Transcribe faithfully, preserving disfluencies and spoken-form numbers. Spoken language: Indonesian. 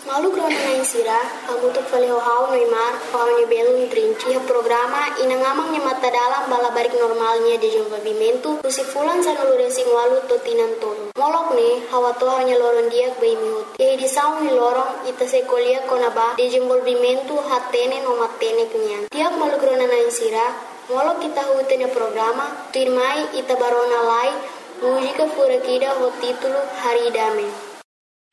Malu krona na insira, kamu tu fale hau Neymar, hau ni belum trinci ha programa inangamang ni mata dalam bala barik normalnya de desenvolvimento, usi fulan sa nulu resing walu to tinan tolo. Molok ni hawa to hanya loron dia bei mihut. Ye di saung ni lorong ita se kolia konaba de desenvolvimento hatene no matene kunyan. Tiap malu krona na insira, molok kita hutene programa, tuirmai ita barona lai, mujika fura kida ho titulo Hari Dame.